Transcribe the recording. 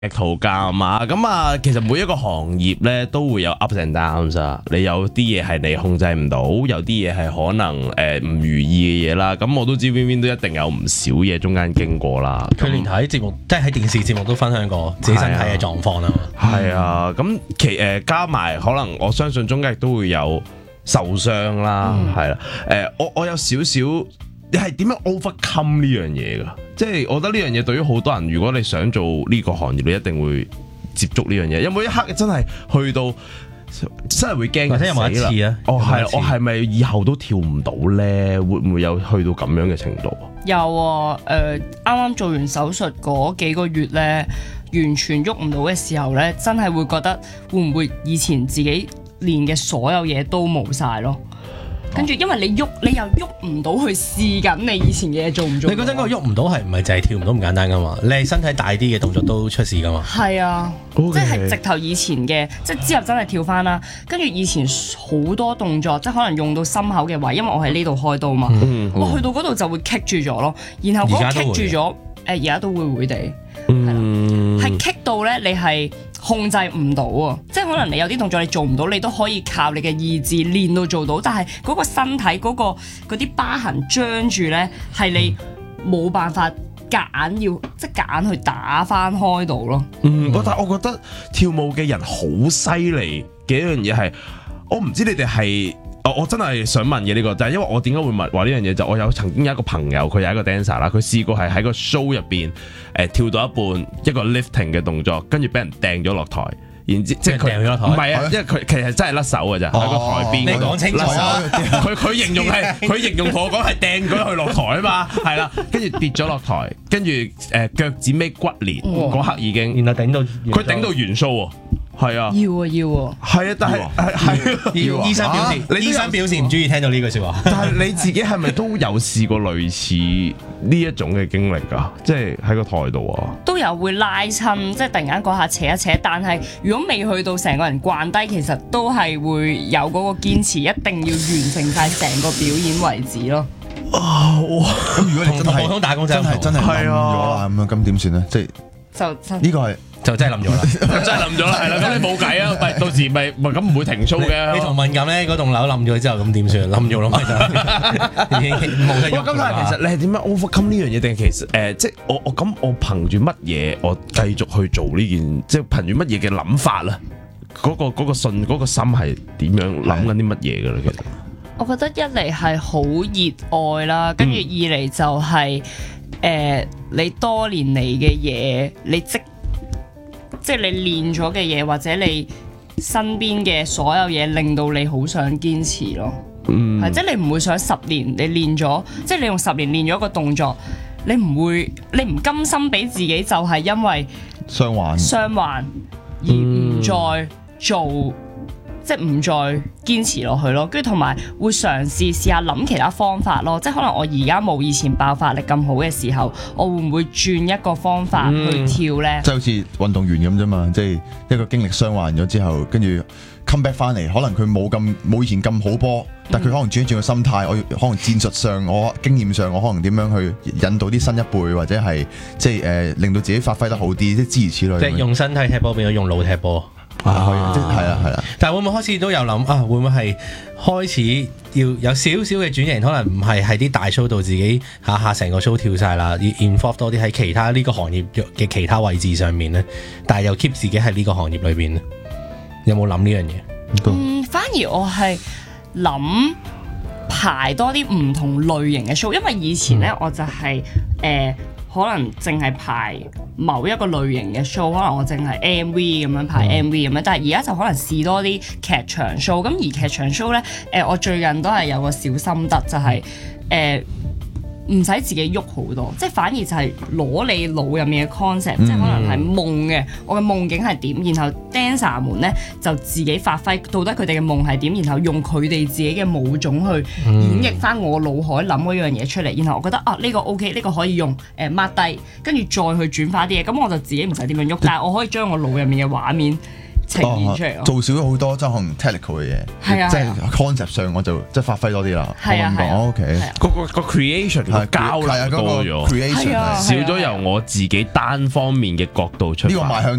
圖鑑啊，咁啊，其實每一個行業咧都會有 ups and downs 啊。你有啲嘢係你控制唔到，有啲嘢係可能唔如意嘅嘢啦。咁我都知 Win 都一定有唔少嘢中間經過啦。 佢連睇節目，即係喺電視節目都分享過自己身體嘅狀況啦。 係啊，咁加埋可能我相信中間亦都會有受傷啦，係啦。我有少少，你係點樣 overcome 呢樣嘢㗎？即係我覺得呢樣嘢對於好多人，如果你想做呢個行業，你一定會接觸呢樣嘢。有冇一刻真係去到真係會驚？或者有冇一次啊？我係咪以後都跳唔到咧？會唔會有去到咁樣嘅程度？ 有啊，啱啱做完手術嗰幾個月咧，完全喐唔到嘅時候咧，真係會覺得會唔會以前自己練嘅所有嘢都冇晒咯？跟住，因為你又喐唔到去試緊你以前嘅嘢做唔做？ 你嗰陣嗰個喐唔到係唔係就係跳唔到咁簡單噶嘛？你係身體大啲嘅動作都出事噶嘛？ 係啊，即係直頭以前嘅，即係之後真係跳翻啦。跟住以前好多動作，即係可能用到心口嘅位，因為我喺呢度開刀嘛，我去到嗰度就會棘住咗咯。然後嗰個棘住咗，而家都會地，係啦，係棘到咧，你係控制唔到啊！即係可能你有啲動作你做唔到，你都可以靠你嘅意志練到做到，但係嗰個身體嗰啲疤痕張住咧，係你冇辦法夾硬要即係夾硬去打翻開到咯。 但係我覺得跳舞嘅人好犀利嘅一樣嘢係，我唔知你哋係。我真係想問嘅呢個，就係因為我點解會問話呢樣嘢？就我曾經有一個朋友，佢有一個 dancer 啦，佢試過係喺個 show 入邊跳到一半一個 lifting 嘅動作，跟住俾人掟咗落台，然之即係佢唔係啊，因為佢其實真係甩手嘅咋，喺個台邊嗰度。你講清楚啊！佢形容同我講係掟咗佢落台啊嘛，係啦，跟住跌咗落台，跟住腳趾尾骨裂嗰刻已經， 然後佢頂到元素喎。係啊， 要啊， 係啊，但係要醫生表示唔中意聽到呢句説話。 但係你自己係咪都有試過類似呢一種嘅經歷㗎？即係喺個台度啊， 都有會拉親，即係突然間嗰下扯一扯。但係如果未去到成個人慣低，其實都係會有嗰個堅持，一定要完成晒成個表演為止咯。 咁如果你真係普通打工真係冧咗啦，咁樣咁點算咧？即係就呢個係。 就真係冧咗啦， 真係冧咗啦，係啦，咁你冇計啊，到時咪咁唔會停 show 嘅。 你同敏感咧，嗰棟樓冧咗之後，咁點算？冧咗咯，咪就已經冇得喐。 咁但係其實你係點樣 overcome 呢樣嘢？定係其實即係我憑住乜嘢我繼續去做呢件？即係憑住乜嘢嘅諗法啦？嗰個心係點樣諗緊啲乜嘢㗎咧？其實我覺得一嚟係好熱愛啦，跟住二嚟就係你多年嚟嘅嘢，你即係你練咗嘅嘢，或者你身邊嘅所有嘢，令到你好想堅持咯。係即係你唔會想10年你練咗，即係你用10年練咗一個動作，你唔甘心俾自己就係因為傷患而唔再做。即係唔再堅持落去咯，跟住同埋會嘗試下諗其他方法咯。即係可能我而家冇以前爆發力咁好嘅時候，我會唔會轉一個方法去跳咧？ 即係好似運動員咁啫嘛，即係一個經歷傷患咗之後，跟住 come back 翻嚟，可能佢冇以前咁好波，但佢可能轉一轉個心態，我可能戰術上，我經驗上，我可能點樣去引導啲新一輩，或者係即係令到自己發揮得好啲，即係諸如此類。 即係用身體踢波變咗用腦踢波。 係啦， 但係會唔會開始都有諗啊？會唔會係開始要有少少嘅轉型？可能唔係喺啲大 show 度自己下成個 show 跳晒啦，要 involve 多啲喺其他呢個行業嘅其他位置上面咧。但係又 keep 自己喺呢個行業裏邊咧，有冇諗呢樣嘢？ 反而我係諗排多啲唔同類型嘅 show，因為以前咧我就係可能淨係排某一個類型嘅 show，可能我淨係 MV 咁樣排 MV 咁樣，但係而家就可能試多啲劇場 show。咁而劇場 show 咧，我最近都係有個小心得，就係唔使自己喐好多，即係反而就係攞你腦入面嘅 concept，即係可能係夢嘅，我嘅夢境係點，然後 dancer 們咧就自己發揮到底佢哋嘅夢係點，然後用佢哋自己嘅舞種去演繹翻我腦海諗嗰樣嘢出嚟，然後我覺得呢個 OK， 呢個可以用mark 低，跟住再去轉化啲嘢，咁我就自己唔使點樣喐，但係我可以將我腦入面嘅畫面呈現出嚟咯。 做少咗好多即係可能 technical 嘅嘢，即係係啊係啊 concept 上我就即係發揮多啲啦。 係啊係啊 ，OK， 係啊個 creation 個交流多咗， creation 係啊少咗由我自己單方面嘅角度出發。 呢個邁向